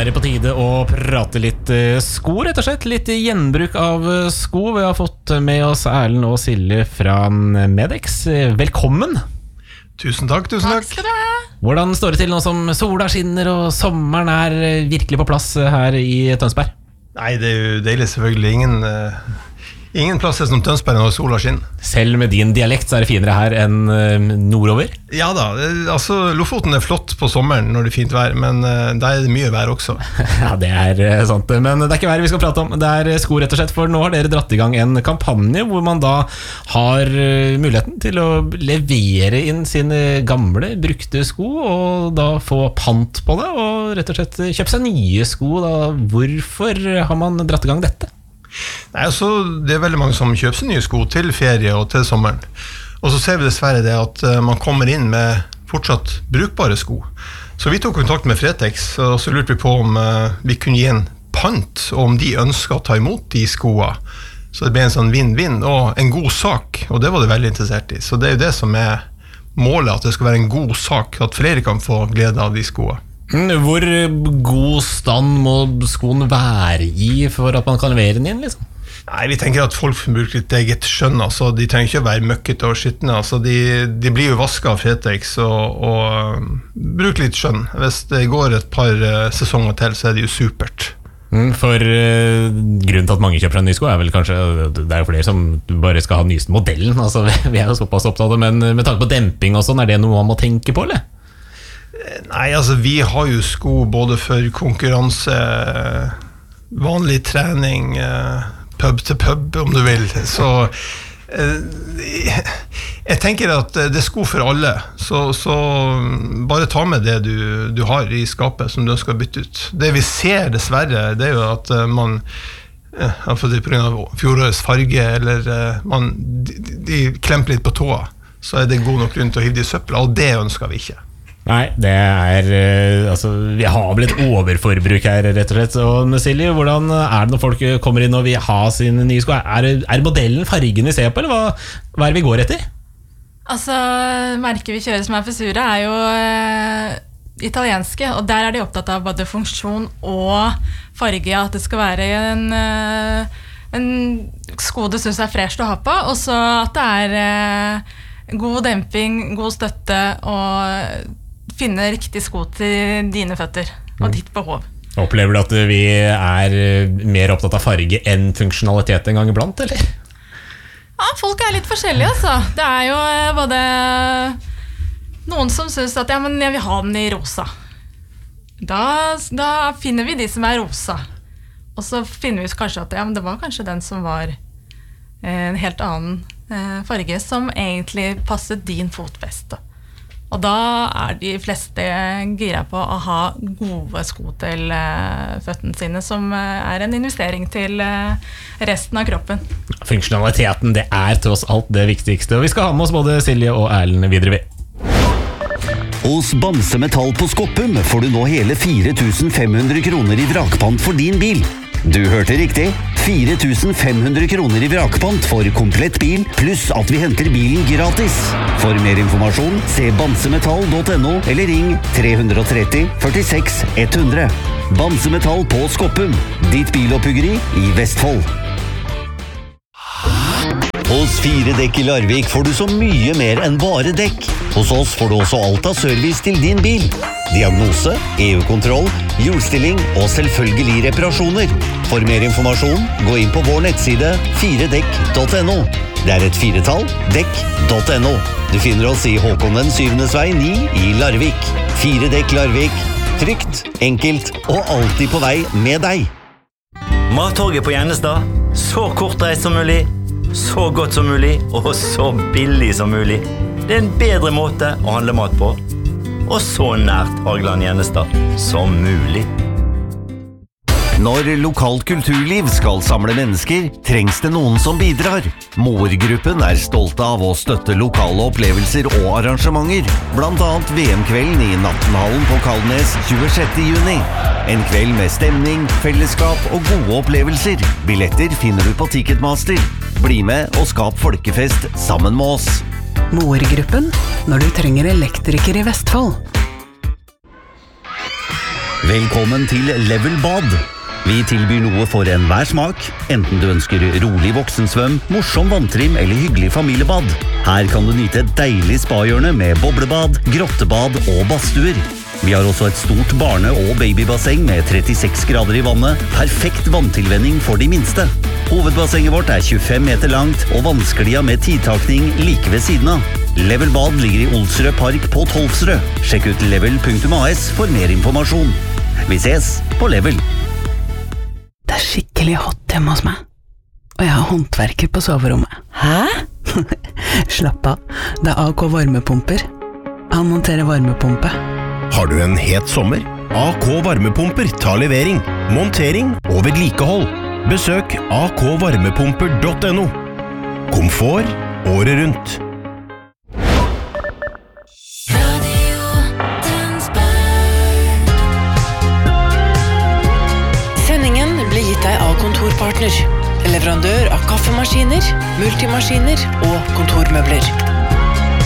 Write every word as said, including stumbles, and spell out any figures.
er det på tide å prate litt sko, rett og slett. Litt gjenbruk av sko. Vi har fått med oss Erlend og Silje fra Medex. Velkommen. Tusen takk, tusen takk. Takk skal du ha. Hvordan står det til nå som sola skinner og sommeren er virkelig på plass her i Tønsberg? Nei, det er jo deilig selvfølgelig. Ingen, uh, ingen plasser som Tønsberg når sola skinner. Selv med din dialekt så er det finere her enn uh, nordover? Ja da, det, altså Lofoten er flott på sommeren når det er fint vær, men uh, der er det mye vær også. Ja, det er uh, sant. Men det er ikke været vi skal prate om. Det er sko rett og slett, for nå har dere dratt i gang en kampanje hvor man da har uh, muligheten til å levere inn sine gamle, brukte sko, og da få pant på det, og rett og slett kjøpe seg nye sko. Da. Hvorfor har man dratt i gang dette? Nei, altså, det er veldig mange som kjøper seg nye sko til ferie og til sommeren. Og så ser vi dessverre det at uh, man kommer inn med fortsatt brukbare sko. Så vi tok kontakt med Fretex, og så lurte vi på om uh, vi kunne gi en pant, og om de ønsker å ta imot de skoene. Så det ble en sånn vinn-vinn, og en god sak, og det var det veldig interessert i. Så det er jo det som er målet, at det skal være en god sak, at flere kan få glede av de skoene. Hvor god stand må skoen være i for at man kan levere den inn, liksom? Nei, vi tenker at folk bruker litt eget skjønn, altså. De trenger ikke å være møkkete og skittende, altså. de, de blir jo vasket av Fretex og, og um, bruker litt skjønn. Hvis det går et par uh, sesonger til, så er det jo supert. For uh, grunnen til at mange kjøper en ny sko er vel kanskje, det er jo flere som bare skal ha den nyeste modellen, altså. Vi er jo såpass opptatt av det, men med tanke på demping og sånn, er det noe man må tenke på, eller? Nei, altså vi har jo sko både for konkurranse, vanlig trening, pub til pub om du vil, så jeg tenker at det er sko for alle, så, så bare ta med det du, du har i skapet som du ønsker å bytte ut. Det vi ser dessverre, det er jo at man, på grunn av fjorårets farge, eller man, de, de klemper litt på tåa, så er det god nok grunn til å hive de søpla, og det ønsker vi ikke. Nei, det er altså, vi har vel et overforbruk her, rett og slett. Og Silje, hvordan er det når folk kommer inn og vil ha sine nye sko? Er, er modellen fargen vi ser på, eller hva, hva er det vi går etter? Altså, merket vi kjører som er for sure er jo eh, italienske, og der er de opptatt av både funksjon og farge, at det skal være en, eh, en sko du synes er fresh å ha på, og så at det er eh, god demping, god støtte og finne riktig sko til dine føtter og ditt behov. Opplever du at vi er mer opptatt av farge enn funksjonalitet en gang iblant, eller? Ja, folk er litt forskjellige, altså. Det er jo både noen som synes at ja, men jeg vil ha den i rosa. Da, da finner vi de som er rosa. Og så finner vi kanskje at ja, men det var kanskje den som var en helt annen farge som egentlig passet din fotfeste. Og da er de fleste gira på å ha gode sko til uh, føttene sine, som uh, er en investering til uh, resten av kroppen. Funksjonaliteten, det er tross alt det viktigste. Og vi skal ha med oss både Silje og Erlend videre ved. Hos Bamse Metall på Skoppum får du nå hele fire tusen fem hundre kroner i vrakpant for din bil. Du hørte riktig. fire tusen fem hundre kroner i vrakpant for komplett bil, pluss at vi henter bilen gratis. For mer informasjon, se bamsemetall punktum no eller ring tre tre tre, førtiseks, hundre. Bamse Metall på Skoppum, ditt biloppuggeri i Vestfold. Hos Fire Dekk i Larvik får du så mye mer enn bare dekk. Hos oss får du også alt av service til din bil. Diagnose, E U-kontroll, hjulstilling og selvfølgelig reparasjoner. For mer informasjon, gå inn på vår nettside fire dekk punktum no. Det er et firetall, dekk punktum no. Du finner oss i Håkon den syvendes vei ni i Larvik. Fire Dekk Larvik. Trygt, enkelt og alltid på vei med deg. Mattorget på Gjennestad. Så kort reis som mulig, så godt som mulig og så billig som mulig. Det er en bedre måte å handle mat på. Og så nært Hageland Gjennestad som mulig. Når lokalt kulturliv skal samle mennesker, trengs det noen som bidrar. Moer-gruppen er stolte av å støtte lokale opplevelser og arrangementer, blant annet V M-kvelden i Nattenhallen på Kalnes tjuesjette juni. En kveld med stemning, fellesskap og gode opplevelser. Billetter finner du på Ticketmaster. Bli med og skap folkefest sammen med oss. Moer-gruppen, når du trenger elektriker i Vestfold. Velkommen til Level Bad. Vi tilbyr noe for enhver smak, enten du ønsker rolig voksensvøm, morsom vanntrim eller hyggelig familiebad. Her kan du nyte et deilig spahjørne med boblebad, grottebad og badstuer. Vi har også et stort barne- og babybasseng med trettiseks grader i vannet, perfekt vanntilvenning for de minste. Hovedbassenget vårt er tjuefem meter langt og vannskelia med tidtakning like ved siden av. Level Bad ligger i Olsrød Park på Tolvsrød. Sjekk ut level punktum a s for mer informasjon. Vi ses på Level. Det er skikkelig hot hjemme hos meg, og jeg har håndverker på soverommet. Hæ? Slapp av, det er A K varmepumper. Han monterer varmepumpe. Har du en het sommer? A K varmepumper tar levering, montering og vedlikehold. Besøk a k varmepumper punktum no. Komfort året rundt. Sendingen blir gitt deg av Kontorpartner, leverandør av kaffemaskiner, multimaskiner og kontormøbler.